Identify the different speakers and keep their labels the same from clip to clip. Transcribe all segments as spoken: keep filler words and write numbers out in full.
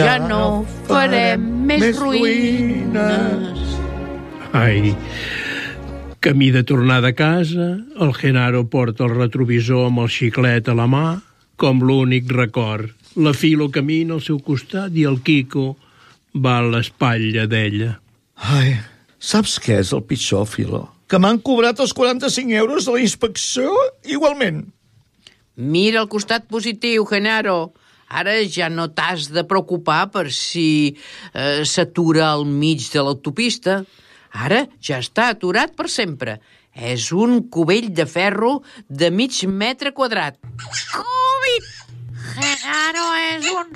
Speaker 1: Ja no farem més ruïnes.
Speaker 2: Ai, camí de tornada a casa, el Genaro porta el retrovisor amb el xiclet a la mà, com l'únic record. La Filo camina al seu costat i el Quico va a l'espatlla d'ella.
Speaker 3: Ai, saps què és el pitjor, Filo? Que m'han cobrat els quaranta-cinc euros de la inspecció igualment.
Speaker 1: Mira el costat positiu, Genaro. Ara ja no t'has de preocupar per si eh, s'atura al mig de l'autopista. Ara ja està aturat per sempre. És un cubell de ferro de mig metre quadrat. Cúbic! Genaro és un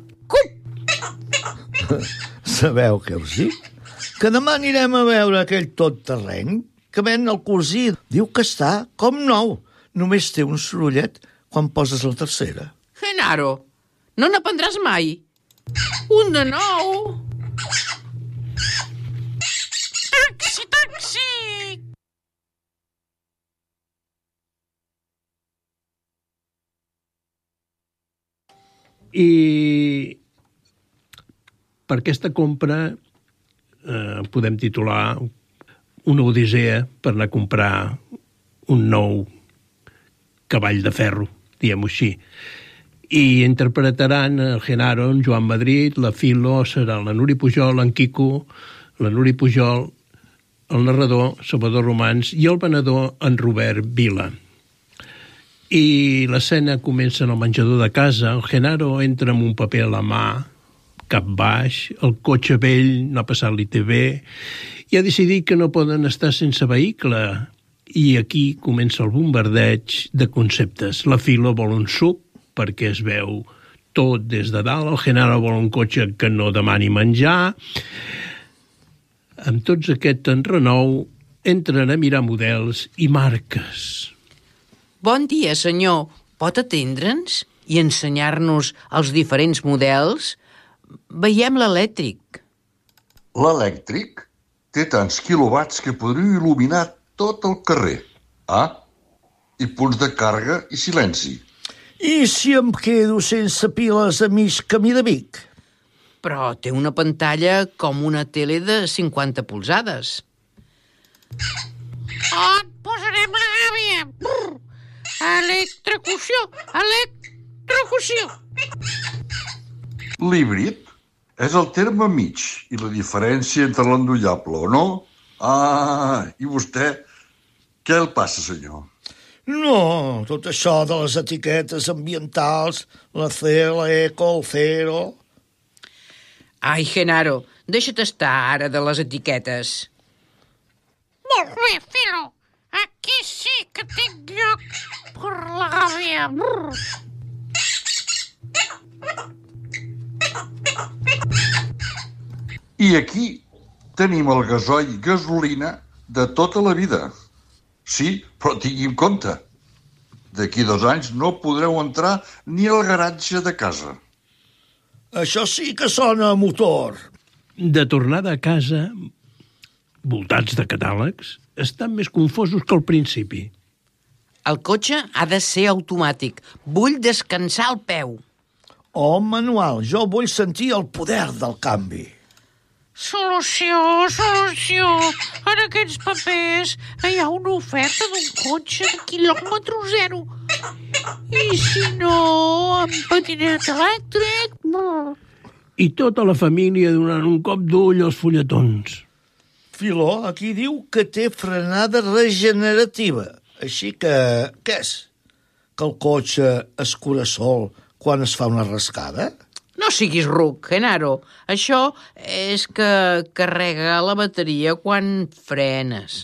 Speaker 1: cub!
Speaker 3: Sabeu què us dic? Que demà anirem a veure aquell tot terreny que ven al Corsí. Diu que està com nou. Només té un sorollet quan poses la tercera.
Speaker 1: Genaro, no n'aprendràs mai. Un de nou. Taxi, taxi!
Speaker 2: I per aquesta compra eh, podem titular una odissea per anar a comprar un nou cavall de ferro, diguem-ho així. I interpretaran el Genaro, en Joan Madrid, la Filo serà la Núria Pujol, en Quico, la Núria Pujol, el narrador, Salvador Romans, i el venedor, en Robert Vila. I l'escena comença en el menjador de casa. El Genaro entra amb un paper a la mà, cap baix, el cotxe vell no ha passat l'I T V i ha decidit que no poden estar sense vehicle. I aquí comença el bombardeig de conceptes. La Filo vol un suc perquè es veu tot des de dalt. El Genaro vol un cotxe que no demani menjar. Amb tots aquest enrenou entren a mirar models i marques.
Speaker 1: Bon dia, senyor. Pot atendre'ns i ensenyar-nos els diferents models? Veiem l'elèctric.
Speaker 4: L'elèctric té tants quilowatts que podria il·luminar tot el carrer. Ah, i punts de càrrega i silenci.
Speaker 3: I si em quedo sense piles a mig camí de Vic?
Speaker 1: Però té una pantalla com una tele de cinquanta polzades. On posarem la gàbia? Brr. Electrocució! Electrocució!
Speaker 4: L'híbrid és el terme mig i la diferència entre l'endollable o no. Ah, i vostè, què el passa, senyor?
Speaker 3: No, tot això de les etiquetes ambientals, la C, la Eco, el Cero...
Speaker 1: Ai, Genaro, deixa't estar ara de les etiquetes. Molt bé, Filo. Aquí sí que tinc lloc per la gàbia.
Speaker 4: I aquí tenim el gasoll gasolina de tota la vida. Sí, però tingui en compte. D'aquí dos anys no podreu entrar ni al garatge de casa.
Speaker 3: Això sí que sona a motor.
Speaker 2: De tornada a casa, voltats de catàlegs, estan més confosos que al principi.
Speaker 1: El cotxe ha de ser automàtic. Vull descansar el peu.
Speaker 3: O manual. Jo vull sentir el poder del canvi.
Speaker 5: Solució, solució. En aquests papers hi ha una oferta d'un cotxe de quilòmetre zero. I si no, amb patinet elèctric...
Speaker 2: I tota la família donant un cop d'ull als fulletons.
Speaker 3: Filó, aquí diu que té frenada regenerativa. Així que, què és? Que el cotxe es cura sol quan es fa una rascada?
Speaker 1: No siguis ruc, Genaro. Això és que carrega la bateria quan frenes.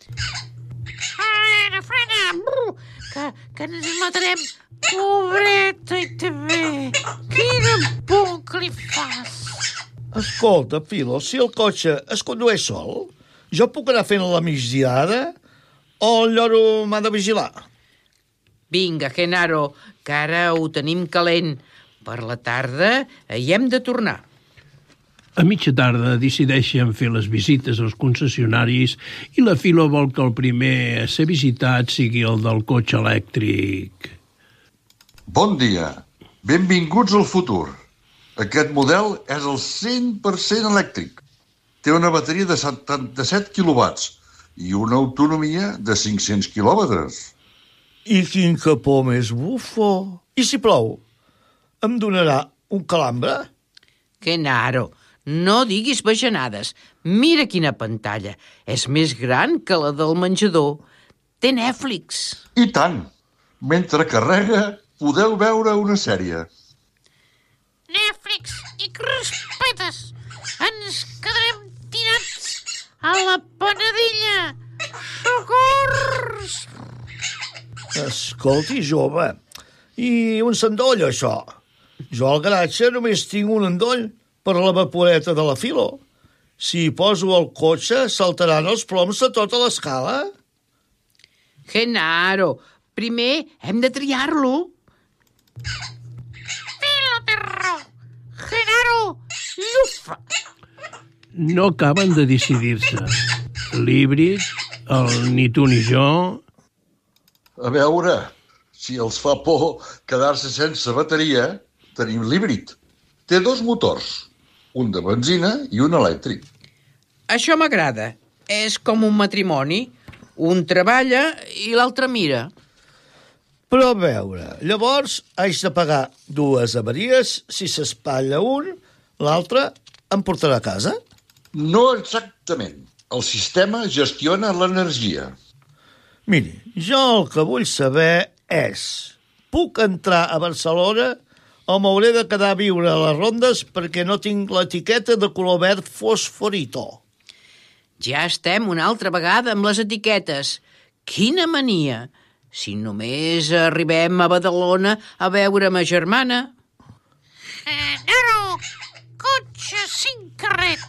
Speaker 5: Frena, frena! Que, que ens matarem. Pobreta I T V. Quina por que li fas.
Speaker 3: Escolta, Filo, si el cotxe es condueix sol, jo puc anar fent la migdiada o el lloro m'ha de vigilar?
Speaker 1: Vinga, Genaro, que ara ho tenim calent. Per la tarda hi hem de tornar.
Speaker 2: A mitja tarda decideixen fer les visites als concessionaris i la Filo vol que el primer a ser visitat sigui el del cotxe elèctric.
Speaker 4: Bon dia. Benvinguts al futur. Aquest model és el cent per cent elèctric. Té una bateria de setanta-set quilowatts i una autonomia de cinc-cents quilòmetres.
Speaker 3: I quin capó més bufo. I si plou, em donarà un calambre?
Speaker 1: Genaro, no diguis bajanades. Mira quina pantalla. És més gran que la del menjador. Té Netflix.
Speaker 4: I tant. Mentre carrega, podeu veure una sèrie.
Speaker 5: Netflix i crispetes. Ens quedarem tirats a la panadilla. Socors!
Speaker 3: Escolti, jove, i un sandoll, això. Jo al garatge només tinc un endoll per a la vaporeta de la Filo. Si hi poso el cotxe, saltaran els ploms de tota l'escala.
Speaker 1: Genaro, primer hem de triar-lo.
Speaker 5: Filo terror. Genaro, llufa.
Speaker 2: No acaben de decidir-se. L'híbrid, el ni tu ni jo...
Speaker 4: A veure, si els fa por quedar-se sense bateria, tenim l'híbrid. Té dos motors, un de benzina i un elèctric.
Speaker 1: Això m'agrada. És com un matrimoni. Un treballa i l'altre mira.
Speaker 3: Però a veure, llavors haig de pagar dues avaries. Si s'espatlla un, l'altre em portarà a casa?
Speaker 4: No exactament. El sistema gestiona l'energia.
Speaker 3: Miri, jo el que vull saber és: puc entrar a Barcelona o m'hauré de quedar a viure a les rondes perquè no tinc l'etiqueta de color verd fosforito?
Speaker 1: Ja estem una altra vegada amb les etiquetes. Quina mania! Si només arribem a Badalona a veure ma germana.
Speaker 5: Genaro, cotxe cinc carret.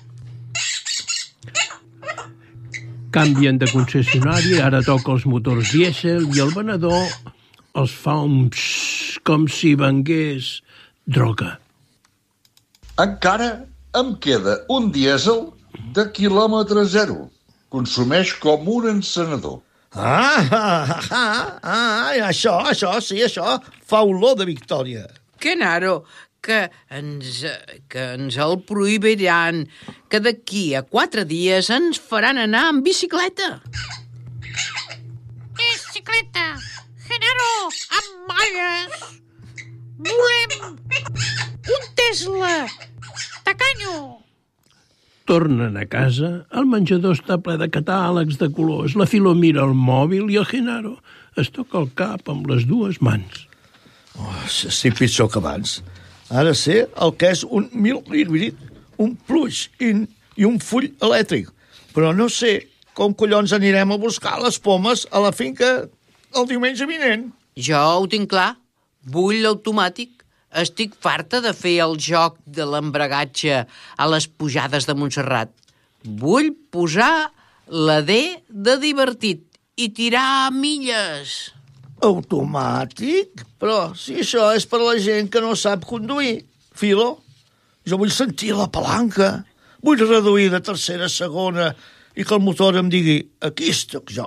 Speaker 2: Canvien de concessionari, ara toca els motors dièsel i el venedor els fa un psss, com si vengués droga.
Speaker 4: Encara em queda un dièsel de quilòmetre zero. Consumeix com un encenedor.
Speaker 3: Ah, ah, ah, ah, això, això, sí, això fa olor de victòria.
Speaker 1: Genaro, que ens, que ens el prohibiran, que d'aquí a quatre dies ens faran anar en bicicleta.
Speaker 5: Bicicleta. Genaro, amb malles. Volem un Tesla. Tacanyo.
Speaker 2: Tornen a casa, el menjador està ple de catàlegs de colors, la Filo mira el mòbil i el Genaro es toca el cap amb les dues mans.
Speaker 3: Oh, estic pitjor que abans. Ara sé el que és un mil híbrid, un plug-in i un full elèctric. Però no sé com collons anirem a buscar les pomes a la finca el diumenge vinent.
Speaker 1: Jo ho tinc clar. Vull l'automàtic. Estic farta de fer el joc de l'embragatge a les pujades de Montserrat. Vull posar la D de divertit i tirar milles.
Speaker 3: Automàtic? Però si això és per la gent que no sap conduir. Filo, jo vull sentir la palanca. Vull reduir de tercera a segona i que el motor em digui aquí estic jo.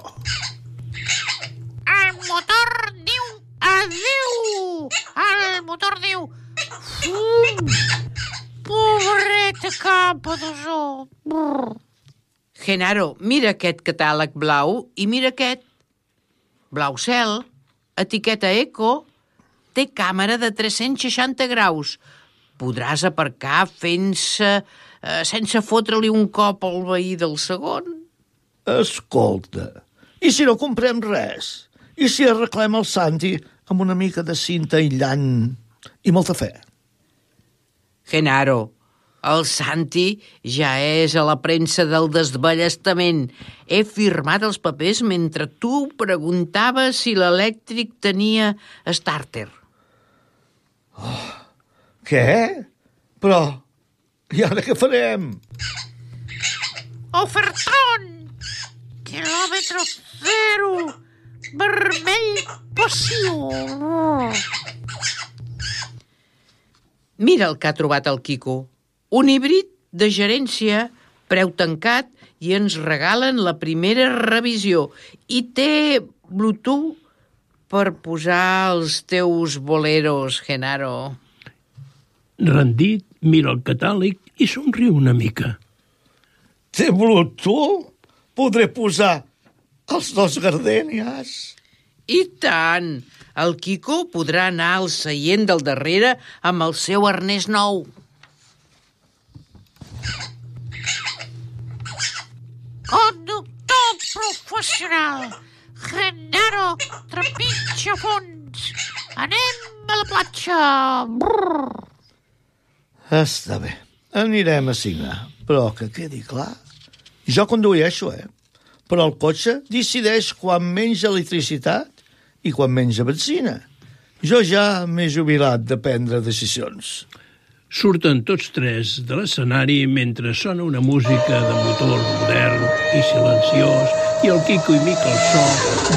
Speaker 5: El motor diu adéu. El motor diu fum. Pobreta capa d'ozó.
Speaker 1: Genaro, mira aquest catàleg blau i mira aquest. Blau cel, etiqueta eco, té càmera de tres-cents seixanta graus. Podràs aparcar fent-se, eh, sense fotre-li un cop al veí del segon.
Speaker 3: Escolta, i si no comprem res? I si arreglem el Santi amb una mica de cinta aïllant i molta fe?
Speaker 1: Genaro, el Santi ja és a la premsa del desballestament. He firmat els papers mentre tu preguntaves si l'elèctric tenia stàrter.
Speaker 3: Oh, què? Però, i ara què farem?
Speaker 5: Ofertón! Quilòmetre zero! Vermell passió!
Speaker 1: Mira el que ha trobat el Quico. Un híbrid de gerència, preu tancat, i ens regalen la primera revisió. I té Bluetooth per posar els teus boleros, Genaro.
Speaker 2: Rendit, mira el catàleg i somriu una mica.
Speaker 3: Té Bluetooth? Podré posar els dos gardènies?
Speaker 1: I tant! El Quico podrà anar al seient del darrere amb el seu arnès nou.
Speaker 5: Conductor professional, Genaro trepitja fons. Anem a la platja. Brrr.
Speaker 3: Està bé, anirem a signar, però que quedi clar. Jo condueixo, eh? Però el cotxe decideix quan menys electricitat i quan menys benzina. Jo ja m'he jubilat de prendre decisions.
Speaker 2: Surten tots tres de l'escenari mentre sona una música de motor modern i silenciós i el Quico imita el so